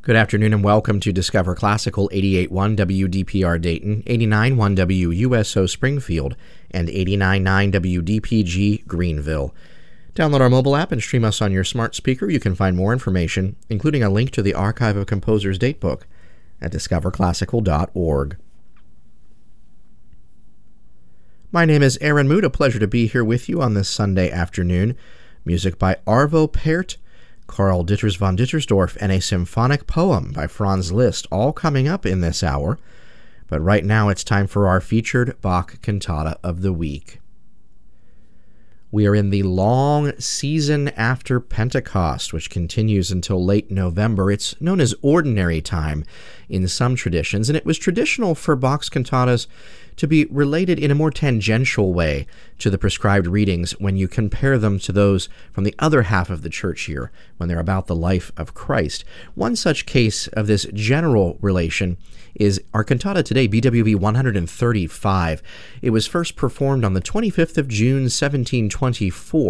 Good afternoon and welcome to Discover Classical 88.1 WDPR Dayton, 89.1 WUSO Springfield, and 89.9 WDPG Greenville. Download our mobile app and stream us on your smart speaker. You can find more information, including a link to the Archive of Composers Datebook at discoverclassical.org. My name is Aaron Mood. A pleasure to be here with you on this Sunday afternoon. Music by Arvo Pärt, Karl Ditters von Dittersdorf, and a symphonic poem by Franz Liszt, all coming up in this hour. But right now it's time for our featured Bach cantata of the week. We are in the long season after Pentecost, which continues until late November. It's known as Ordinary Time in some traditions, and it was traditional for Bach's cantatas to be related in a more tangential way to the prescribed readings when you compare them to those from the other half of the church year, when they're about the life of Christ. One such case of this general relation is our cantata today, BWV 135. It was first performed on the 25th of June, 1724,